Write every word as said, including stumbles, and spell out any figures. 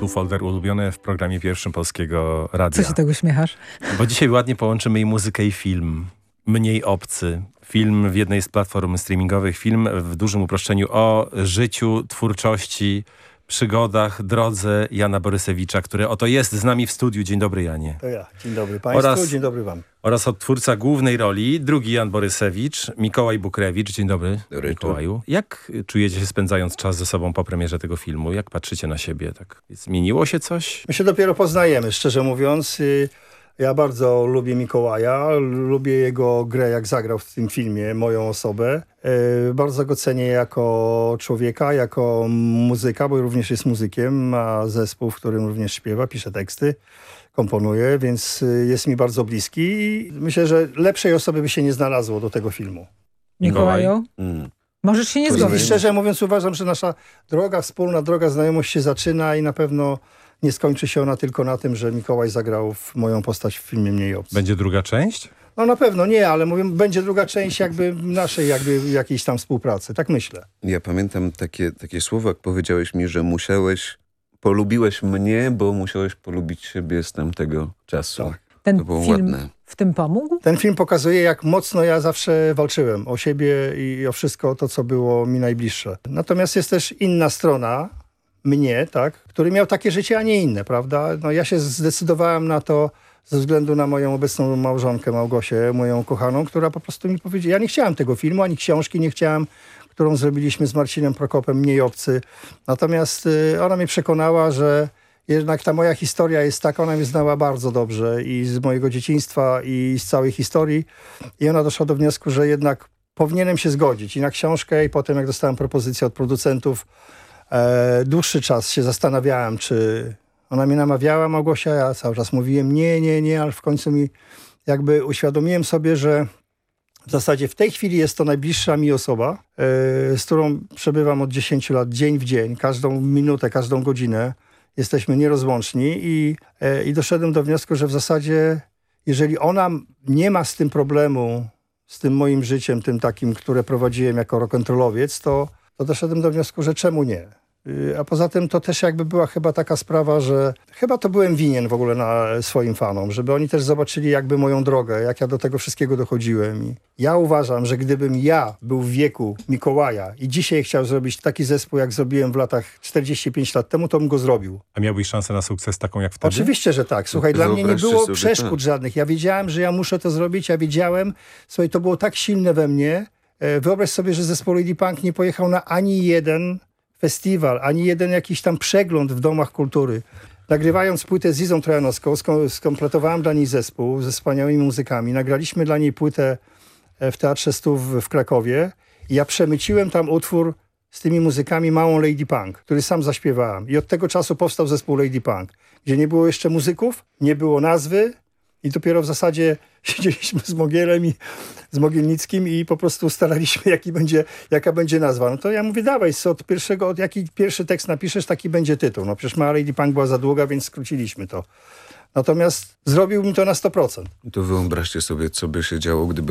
Tu folder ulubiony w programie pierwszym Polskiego Radia. Co się tak uśmiechasz? Bo dzisiaj ładnie połączymy i muzykę, i film. Mniej obcy. Film w jednej z platform streamingowych. Film w dużym uproszczeniu o życiu, twórczości, przygodach, drodze Jana Borysewicza, który oto jest z nami w studiu. Dzień dobry, Janie. To ja. Dzień dobry Państwu, oraz, dzień dobry Wam. Oraz odtwórca głównej roli, drugi Jan Borysewicz, Mikołaj Bukrewicz. Dzień dobry, dobry Mikołaju. Jak czujecie się spędzając czas ze sobą po premierze tego filmu? Jak patrzycie na siebie? Tak zmieniło się coś? My się dopiero poznajemy, szczerze mówiąc. Ja bardzo lubię Mikołaja, lubię jego grę, jak zagrał w tym filmie, moją osobę. Bardzo go cenię jako człowieka, jako muzyka, bo również jest muzykiem, ma zespół, w którym również śpiewa, pisze teksty, komponuje, więc jest mi bardzo bliski i myślę, że lepszej osoby by się nie znalazło do tego filmu. Mikołaju? Mm. Możesz się nie I zgodzić. szczerze mówiąc uważam, że nasza droga, wspólna droga, znajomość się zaczyna i na pewno nie skończy się ona tylko na tym, że Mikołaj zagrał w moją postać w filmie Mniej obcy. Będzie druga część? No na pewno nie, ale mówię, będzie druga część jakby naszej jakby jakiejś tam współpracy. Tak myślę. Ja pamiętam takie, takie słowa, jak powiedziałeś mi, że musiałeś, polubiłeś mnie, bo musiałeś polubić siebie z tamtego czasu. Tak. Ten To było film ładne. w tym pomógł? Ten film pokazuje, jak mocno ja zawsze walczyłem o siebie i o wszystko to, co było mi najbliższe. Natomiast jest też inna strona mnie, tak, który miał takie życie, a nie inne, prawda? No ja się zdecydowałem na to ze względu na moją obecną małżonkę Małgosię, moją kochaną, która po prostu mi powiedziała, ja nie chciałem tego filmu, ani książki nie chciałem, którą zrobiliśmy z Marcinem Prokopem, Mniej obcy. Natomiast y, ona mnie przekonała, że jednak ta moja historia jest taka, ona mnie znała bardzo dobrze i z mojego dzieciństwa, i z całej historii. I ona doszła do wniosku, że jednak powinienem się zgodzić i na książkę, i potem jak dostałem propozycję od producentów, e, dłuższy czas się zastanawiałem, czy ona mnie namawiała, Małgosia, ja cały czas mówiłem nie, nie, nie, ale w końcu mi jakby uświadomiłem sobie, że w zasadzie w tej chwili jest to najbliższa mi osoba, e, z którą przebywam od dziesięciu lat, dzień w dzień, każdą minutę, każdą godzinę. Jesteśmy nierozłączni i, e, i doszedłem do wniosku, że w zasadzie jeżeli ona nie ma z tym problemu, z tym moim życiem, tym takim, które prowadziłem jako rock'n'rollowiec, to, to doszedłem do wniosku, że czemu nie? A poza tym to też jakby była chyba taka sprawa, że chyba to byłem winien w ogóle na swoim fanom, żeby oni też zobaczyli jakby moją drogę, jak ja do tego wszystkiego dochodziłem. I ja uważam, że gdybym ja był w wieku Mikołaja i dzisiaj chciał zrobić taki zespół, jak zrobiłem w latach czterdzieści pięć lat temu, to bym go zrobił. A miałbyś szansę na sukces taką jak wtedy? Oczywiście, że tak. Słuchaj, dla mnie nie Wyobraźcie było sobie, przeszkód tak. żadnych. Ja wiedziałem, że ja muszę to zrobić, ja wiedziałem, słuchaj, to było tak silne we mnie. E, Wyobraź sobie, że zespół Lady Punk nie pojechał na ani jeden festiwal, ani jeden jakiś tam przegląd w domach kultury. Nagrywając płytę z Izą Trojanowską, sko- skompletowałem dla niej zespół ze wspaniałymi muzykami. Nagraliśmy dla niej płytę w Teatrze Stów w Krakowie i ja przemyciłem tam utwór z tymi muzykami Małą Lady Punk, który sam zaśpiewałem. I od tego czasu powstał zespół Lady Punk, gdzie nie było jeszcze muzyków, nie było nazwy i dopiero w zasadzie siedzieliśmy z Mogielem i z Mogielnickim i po prostu ustalaliśmy, jaki będzie, jaka będzie nazwa. No to ja mówię, dawaj, co od pierwszego, od jaki pierwszy tekst napiszesz, taki będzie tytuł. No przecież Mała Lady Punk była za długa, więc skróciliśmy to. Natomiast zrobił mi to na sto procent. To wyobraźcie sobie, co by się działo, gdyby